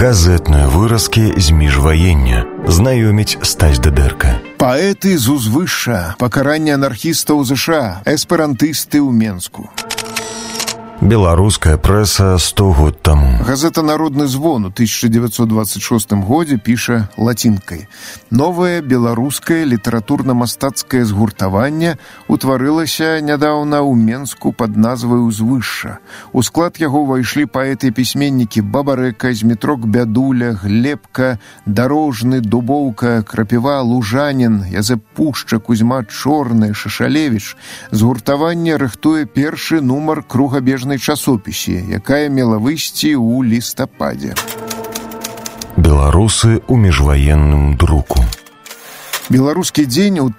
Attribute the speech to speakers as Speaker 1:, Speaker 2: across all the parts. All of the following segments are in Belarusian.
Speaker 1: Газетные выразки з міжваення. Знайоміць Стась Дедерка.
Speaker 2: Паэты з узвышша. Пакаранне анархістаў ЗША. Эсперантысты ў Менску.
Speaker 1: Беларуская прэса 100 год таму.
Speaker 2: Газета «Народны звон» у 1926 годзе піша лацінкай. Новае беларускае літаратурна-мастацкае згуртаванне утварылася нядаўна ў Менску пад назвай «Узвышша». У склад яго ўвайшлі паэты і пісьменнікі Бабарэка, Змітрок Бядуля, Глебка, Дарожны, Дубоўка, Крапіва, Лужанін, Язэп Пушча, Кузьма Чорны, Шашалевіч. Згуртаванне рыхтуе першы нумар кругабежнай часопісе, якая мела выйсці ў лістападзе.
Speaker 1: Беларусы ў міжваенным друку.
Speaker 2: Беларускі дзень у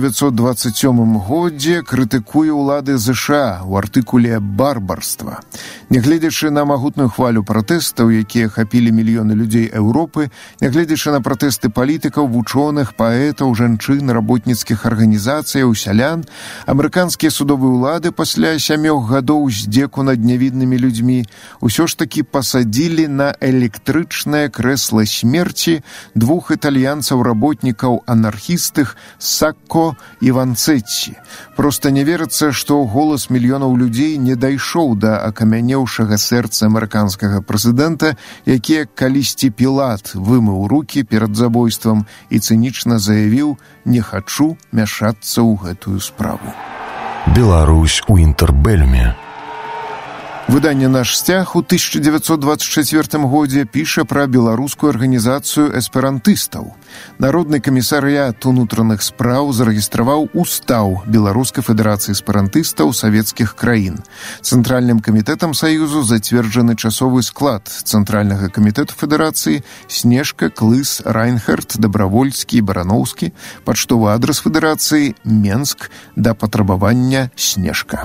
Speaker 2: 1927 годзе крытыкуе ўлады ЗША ў артыкуле «Барбарства». Нягледзячы на магутную хвалю пратэстаў, якія хапілі мільёны людзей Еўропы, нягледзячы на пратэсты палітыкаў, вучоных, паэтаў, жанчын, работніцкіх арганізацыяў, сялян, амерыканскія судовыя ўлады пасля 7 гадоў здзеку над нявіднымі людзьмі ўсё ж такі пасадзілі на электрычнае крэсла смерці двух італьянцаў-работнікаў анархістых Сакко і Ванцэцці. Проста не верыцца, што голас мільёнаў людзей не дайшоў да акамянеўшага сэрца амерыканскага прэзідэнта, які калісьці Пілат вымыў рукі перад забойствам і цынічна заявіў: «Не хачу мяшацца ў гэтую справу».
Speaker 1: Беларусь у інтэрбэлюме.
Speaker 2: Выданне «Наш сцяг» у 1924 годзе піша пра беларускую арганізацыю эсперантыстаў. Народны камісарыят унутраных спраў зарэгістраваў устаў Беларускай федэрацыі эсперантыстаў савецкіх краін. Цэнтральным камітэтам Саюзу зацверджаны часовы склад Цэнтральнага камітэту федэрацыі: Снежка, Клыс, Райнхард, Дабравольскі і Бараноўскі. Пачтовы адрас федэрацыі: Менск, да патрабавання Снежка.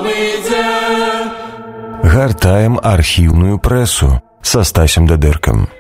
Speaker 1: Гартаем архіўную прэсу са Стасем Дедеркам.